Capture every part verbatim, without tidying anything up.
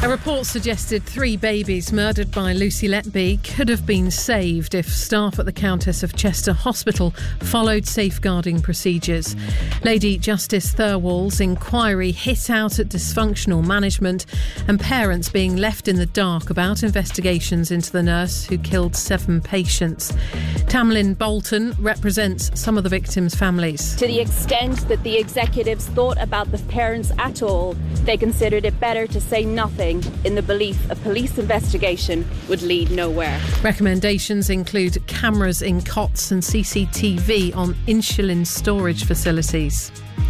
A report suggested three babies murdered by Lucy Letby could have been saved if staff at the Countess of Chester Hospital followed safeguarding procedures. Lady Justice Thirlwall's inquiry hit out at dysfunctional management and parents being left in the dark about investigations into the nurse who killed seven patients. Tamlin Bolton represents some of the victims' families. To the extent that the executives thought about the parents at all, they considered it better to say nothing, in the belief a police investigation would lead nowhere. Recommendations include cameras in cots and C C T V on insulin storage facilities.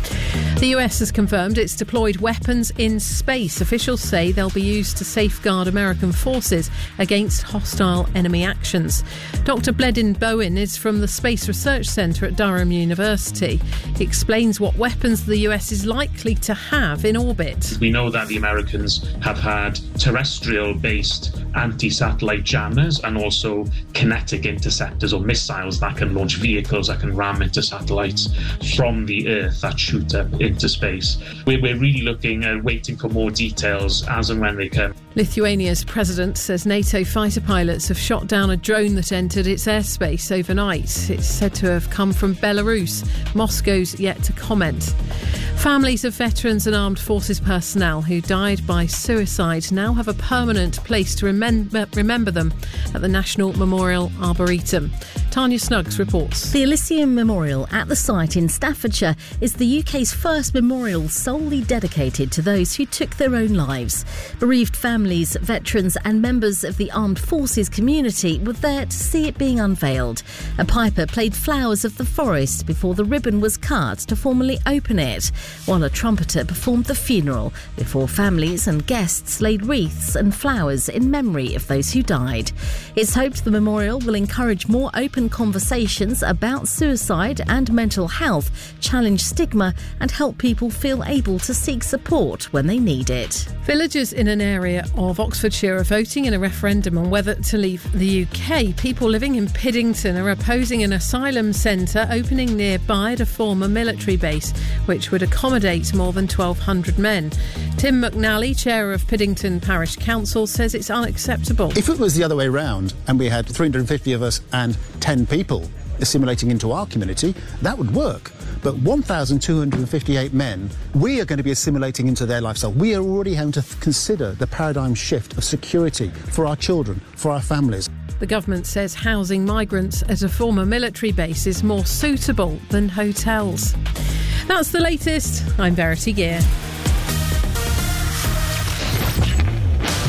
The U S has confirmed it's deployed weapons in space. Officials say they'll be used to safeguard American forces against hostile enemy actions. Doctor Bledin Bowen is from the Space Research Centre at Durham University. He explains what weapons the U S is likely to have in orbit. We know that the Americans have had terrestrial-based anti-satellite jammers and also kinetic interceptors or missiles that can launch vehicles that can ram into satellites from the Earth that shoot up into space. We're, we're really looking at waiting for more details as and when they come. Lithuania's president says NATO fighter pilots have shot down a drone that entered its airspace overnight. It's said to have come from Belarus. Moscow's yet to comment. Families of veterans and armed forces personnel who died by suicide now have a permanent place to remember, remember them at the National Memorial Arboretum. Tanya Snuggs reports. The Elysium Memorial at the site in Staffordshire is the U K's first memorial solely dedicated to those who took their own lives. Bereaved families, veterans and members of the armed forces community were there to see it being unveiled. A piper played Flowers of the Forest before the ribbon was cut to formally open it, while a trumpeter performed the funeral before families and guests laid wreaths and flowers in memory of those who died. It's hoped the memorial will encourage more open conversations about suicide and mental health, challenge stigma and help people feel able to seek support when they need it. Villagers in an area of Oxfordshire are voting in a referendum on whether to leave the U K. People living in Piddington are opposing an asylum centre opening nearby at a former military base, which would accommodate more than twelve hundred men. Tim McNally, chair of Piddington Parish Council, says it's unacceptable. If it was the other way round and we had three hundred fifty of us and ten people assimilating into our community, that would work. But one thousand two hundred fifty-eight men, we are going to be assimilating into their lifestyle. We are already having to th- consider the paradigm shift of security for our children, for our families. The government says housing migrants at a former military base is more suitable than hotels. That's the latest. I'm Verity Gear.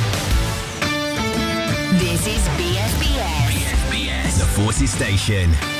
This is B S B S. B S B S, the Forces Station.